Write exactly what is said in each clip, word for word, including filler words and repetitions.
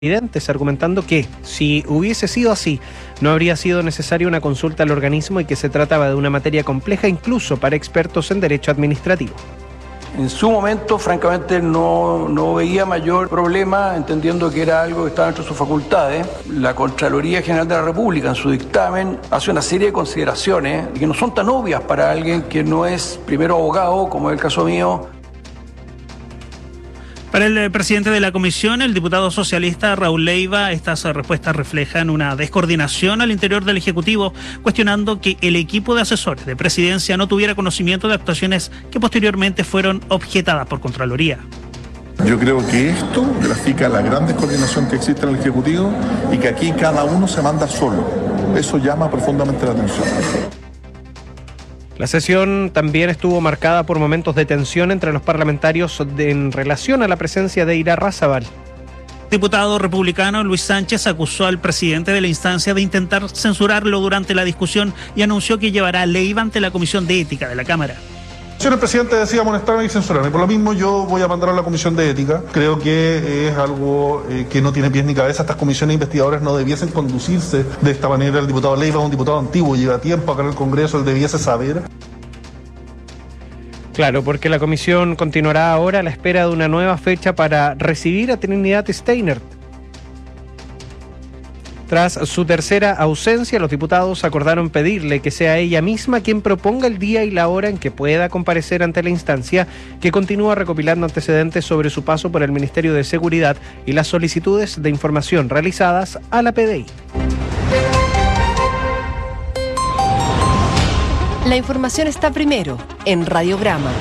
presidentes, argumentando que, si hubiese sido así, no habría sido necesaria una consulta al organismo y que se trataba de una materia compleja incluso para expertos en derecho administrativo. En su momento, francamente, no, no veía mayor problema, entendiendo que era algo que estaba dentro de sus facultades. La Contraloría General de la República, en su dictamen, hace una serie de consideraciones que no son tan obvias para alguien que no es primero abogado, como es el caso mío. Para el presidente de la comisión, el diputado socialista Raúl Leiva, estas respuestas reflejan una descoordinación al interior del Ejecutivo, cuestionando que el equipo de asesores de presidencia no tuviera conocimiento de actuaciones que posteriormente fueron objetadas por Contraloría. Yo creo que esto grafica la gran descoordinación que existe en el Ejecutivo y que aquí cada uno se manda solo. Eso llama profundamente la atención. La sesión también estuvo marcada por momentos de tensión entre los parlamentarios de, en relación a la presencia de Irarrázaval. El diputado republicano Luis Sánchez acusó al presidente de la instancia de intentar censurarlo durante la discusión y anunció que llevará a Leiva ante la Comisión de Ética de la Cámara. Si el presidente decía amonestarme y censurarme, por lo mismo yo voy a mandar a la Comisión de Ética. Creo que es algo eh, que no tiene pies ni cabeza. Estas comisiones investigadoras no debiesen conducirse de esta manera. El diputado Leiva es un diputado antiguo, lleva tiempo acá en el Congreso, él debiese saber. Claro, porque la comisión continuará ahora a la espera de una nueva fecha para recibir a Trinidad Steiner. Tras su tercera ausencia, los diputados acordaron pedirle que sea ella misma quien proponga el día y la hora en que pueda comparecer ante la instancia, que continúa recopilando antecedentes sobre su paso por el Ministerio de Seguridad y las solicitudes de información realizadas a la P D I. La información está primero en Radiograma.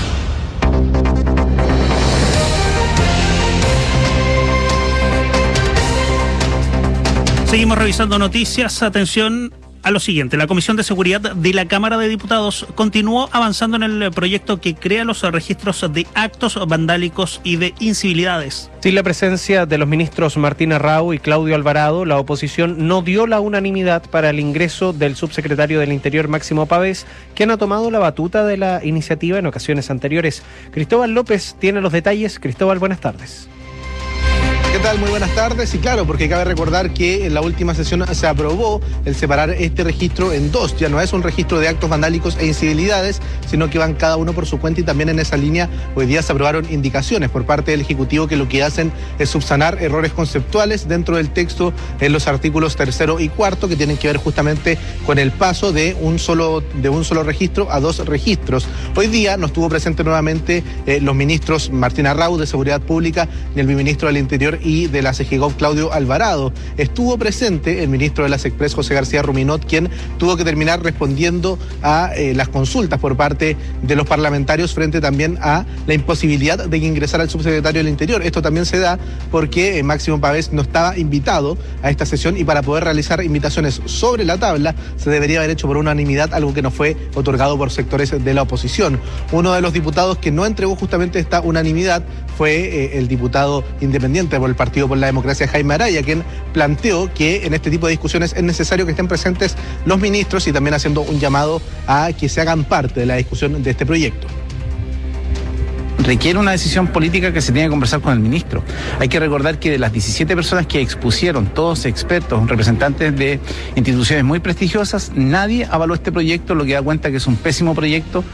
Seguimos revisando noticias. Atención a lo siguiente. La Comisión de Seguridad de la Cámara de Diputados continuó avanzando en el proyecto que crea los registros de actos vandálicos y de incivilidades. Sin la presencia de los ministros Martín Arrau y Claudio Alvarado, la oposición no dio la unanimidad para el ingreso del subsecretario del Interior, Máximo Pavés, quien ha tomado la batuta de la iniciativa en ocasiones anteriores. Cristóbal López tiene los detalles. Cristóbal, buenas tardes. ¿Qué tal? Muy buenas tardes. Y claro, porque cabe recordar que en la última sesión se aprobó el separar este registro en dos. Ya no es un registro de actos vandálicos e incivilidades, sino que van cada uno por su cuenta, y también en esa línea hoy día se aprobaron indicaciones por parte del Ejecutivo que lo que hacen es subsanar errores conceptuales dentro del texto en los artículos tercero y cuarto, que tienen que ver justamente con el paso de un solo, de un solo registro a dos registros. Hoy día no estuvo presente nuevamente eh, los ministros Martín Arrau de Seguridad Pública ni el ministro del Interior y de la CEGIGOV, Claudio Alvarado. Estuvo presente el ministro de la SECPRES, José García Ruminot, quien tuvo que terminar respondiendo a eh, las consultas por parte de los parlamentarios frente también a la imposibilidad de ingresar al subsecretario del Interior. Esto también se da porque eh, Máximo Pavés no estaba invitado a esta sesión, y para poder realizar invitaciones sobre la tabla se debería haber hecho por unanimidad, algo que no fue otorgado por sectores de la oposición. Uno de los diputados que no entregó justamente esta unanimidad fue eh, el diputado independiente por el Partido por la Democracia, Jaime Araya, quien planteó que en este tipo de discusiones es necesario que estén presentes los ministros, y también haciendo un llamado a que se hagan parte de la discusión de este proyecto. Requiere una decisión política que se tiene que conversar con el ministro. Hay que recordar que de las diecisiete personas que expusieron, todos expertos, representantes de instituciones muy prestigiosas, nadie avaló este proyecto, lo que da cuenta que es un pésimo proyecto.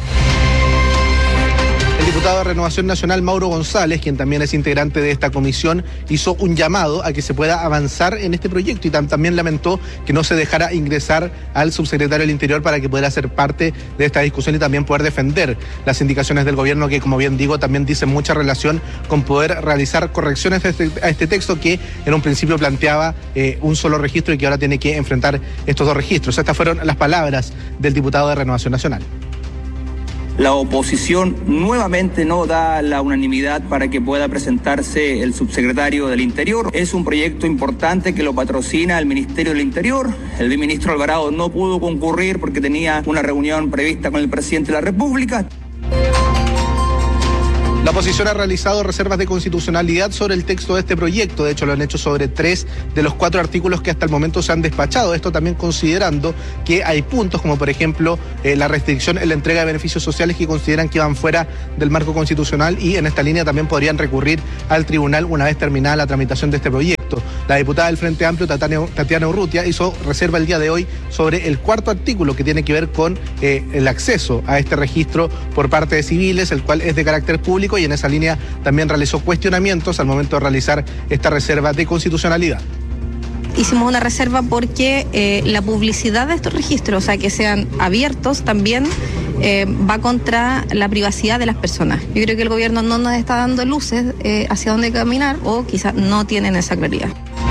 El diputado de Renovación Nacional, Mauro González, quien también es integrante de esta comisión, hizo un llamado a que se pueda avanzar en este proyecto, y tam- también lamentó que no se dejara ingresar al subsecretario del Interior para que pudiera ser parte de esta discusión y también poder defender las indicaciones del gobierno, que, como bien digo, también dicen mucha relación con poder realizar correcciones a este, a este texto, que en un principio planteaba eh, un solo registro y que ahora tiene que enfrentar estos dos registros. Estas fueron las palabras del diputado de Renovación Nacional. La oposición nuevamente no da la unanimidad para que pueda presentarse el subsecretario del Interior. Es un proyecto importante que lo patrocina el Ministerio del Interior. El ministro Alvarado no pudo concurrir porque tenía una reunión prevista con el presidente de la República. La oposición ha realizado reservas de constitucionalidad sobre el texto de este proyecto. De hecho, lo han hecho sobre tres de los cuatro artículos que hasta el momento se han despachado. Esto también considerando que hay puntos como, por ejemplo, eh, la restricción en la entrega de beneficios sociales que consideran que van fuera del marco constitucional, y en esta línea también podrían recurrir al tribunal una vez terminada la tramitación de este proyecto. La diputada del Frente Amplio, Tatiana Urrutia, hizo reserva el día de hoy sobre el cuarto artículo que tiene que ver con eh, el acceso a este registro por parte de civiles, el cual es de carácter público, y en esa línea también realizó cuestionamientos al momento de realizar esta reserva de constitucionalidad. Hicimos una reserva porque eh, la publicidad de estos registros, o sea, que sean abiertos, también eh, va contra la privacidad de las personas. Yo creo que el gobierno no nos está dando luces eh, hacia dónde caminar, o quizás no tienen esa claridad.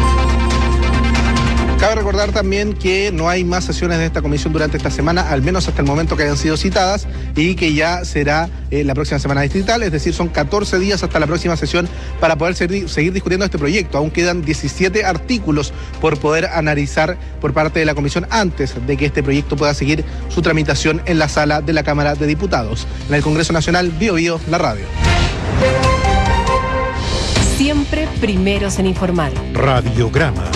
Cabe recordar también que no hay más sesiones de esta comisión durante esta semana, al menos hasta el momento que hayan sido citadas, y que ya será eh, la próxima semana distrital, es decir, son catorce días hasta la próxima sesión para poder seguir, seguir discutiendo este proyecto. Aún quedan diecisiete artículos por poder analizar por parte de la comisión antes de que este proyecto pueda seguir su tramitación en la sala de la Cámara de Diputados. En el Congreso Nacional, Bio Bio, la radio. Siempre primeros en informar. Radiograma.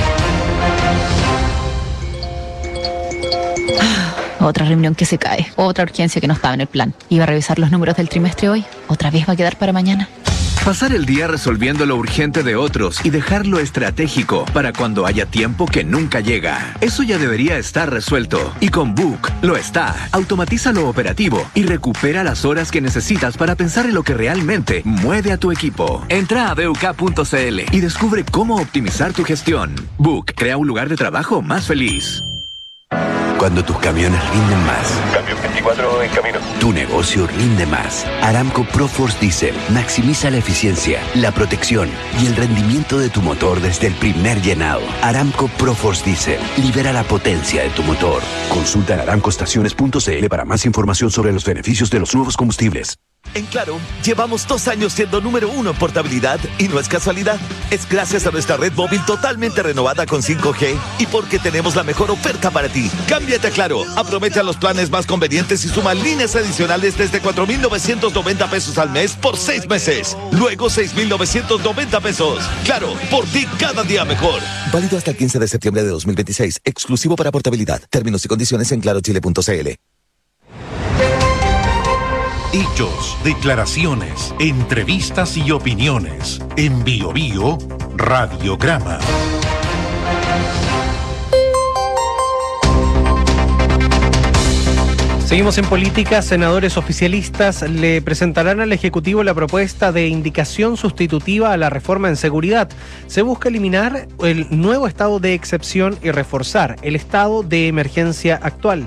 Otra reunión que se cae, otra urgencia que no estaba en el plan. Iba a revisar los números del trimestre hoy, otra vez va a quedar para mañana. Pasar el día resolviendo lo urgente de otros y dejar lo estratégico para cuando haya tiempo que nunca llega. Eso ya debería estar resuelto. Y con Book lo está. Automatiza lo operativo y recupera las horas que necesitas para pensar en lo que realmente mueve a tu equipo. Entra a b u k punto c l y descubre cómo optimizar tu gestión. Book crea un lugar de trabajo más feliz. Cuando tus camiones rinden más. Camión veinticuatro en camino. Tu negocio rinde más. Aramco ProForce Diesel maximiza la eficiencia, la protección y el rendimiento de tu motor desde el primer llenado. Aramco ProForce Diesel libera la potencia de tu motor. Consulta en aramco estaciones punto c l para más información sobre los beneficios de los nuevos combustibles. En Claro, llevamos dos años siendo número uno en portabilidad y no es casualidad. Es gracias a nuestra red móvil totalmente renovada con cinco G y porque tenemos la mejor oferta para ti. Cámbiate a Claro, aprovecha los planes más convenientes y suma líneas adicionales desde cuatro mil novecientos noventa pesos al mes por seis meses. Luego seis mil novecientos noventa pesos. Claro, por ti cada día mejor. Válido hasta el quince de septiembre de dos mil veintiséis. Exclusivo para portabilidad. Términos y condiciones en claro chile punto c l. Hechos, declaraciones, entrevistas y opiniones. En Bio Bio, Radiograma. Seguimos en política. Senadores oficialistas le presentarán al Ejecutivo la propuesta de indicación sustitutiva a la reforma en seguridad. Se busca eliminar el nuevo estado de excepción y reforzar el estado de emergencia actual.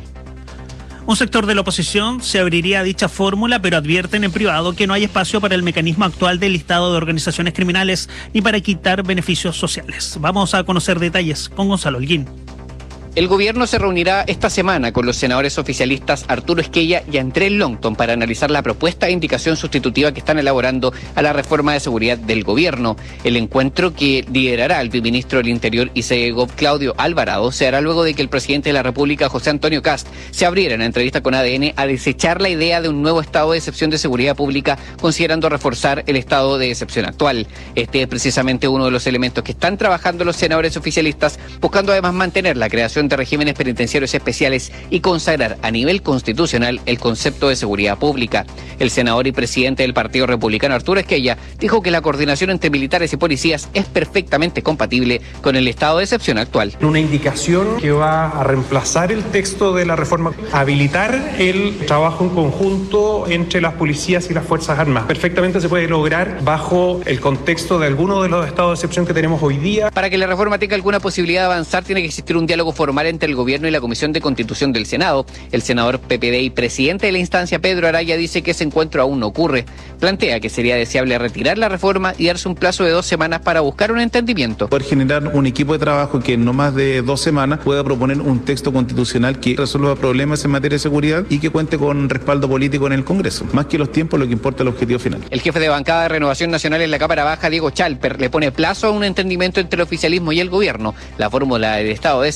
Un sector de la oposición se abriría a dicha fórmula, pero advierten en privado que no hay espacio para el mecanismo actual del listado de organizaciones criminales ni para quitar beneficios sociales. Vamos a conocer detalles con Gonzalo Holguín. El gobierno se reunirá esta semana con los senadores oficialistas Arturo Esquella y Andrés Longton para analizar la propuesta de indicación sustitutiva que están elaborando a la reforma de seguridad del gobierno. El encuentro, que liderará el viceministro del Interior y C E G O P Claudio Alvarado, se hará luego de que el presidente de la República, José Antonio Kast, se abriera en la entrevista con A D N a desechar la idea de un nuevo estado de excepción de seguridad pública, considerando reforzar el estado de excepción actual. Este es precisamente uno de los elementos que están trabajando los senadores oficialistas, buscando además mantener la creación de regímenes penitenciarios especiales y consagrar a nivel constitucional el concepto de seguridad pública. El senador y presidente del Partido Republicano, Arturo Esquella, dijo que la coordinación entre militares y policías es perfectamente compatible con el estado de excepción actual. Una indicación que va a reemplazar el texto de la reforma, habilitar el trabajo en conjunto entre las policías y las Fuerzas Armadas. Perfectamente se puede lograr bajo el contexto de algunos de los estados de excepción que tenemos hoy día. Para que la reforma tenga alguna posibilidad de avanzar, tiene que existir un diálogo formal entre el gobierno y la Comisión de Constitución del Senado. El senador P P D y presidente de la instancia, Pedro Araya, dice que ese encuentro aún no ocurre. Plantea que sería deseable retirar la reforma y darse un plazo de dos semanas para buscar un entendimiento. Poder generar un equipo de trabajo que en no más de dos semanas pueda proponer un texto constitucional que resuelva problemas en materia de seguridad y que cuente con respaldo político en el Congreso. Más que los tiempos, lo que importa es el objetivo final. El jefe de bancada de Renovación Nacional en la Cámara Baja, Diego Chalper, le pone plazo a un entendimiento entre el oficialismo y el gobierno. La fórmula del estado de excepción debe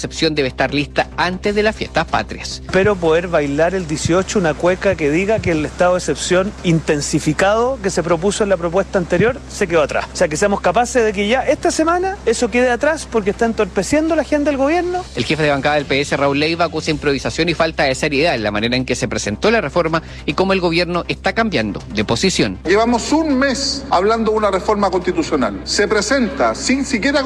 debe estar lista antes de las fiestas patrias. Espero poder bailar el dieciocho una cueca que diga que el estado de excepción intensificado que se propuso en la propuesta anterior se quedó atrás. O sea, que seamos capaces de que ya esta semana eso quede atrás porque está entorpeciendo la agenda del gobierno. El jefe de bancada del P S, Raúl Leiva, acusa improvisación y falta de seriedad en la manera en que se presentó la reforma y cómo el gobierno está cambiando de posición. Llevamos un mes hablando de una reforma constitucional. Se presenta sin siquiera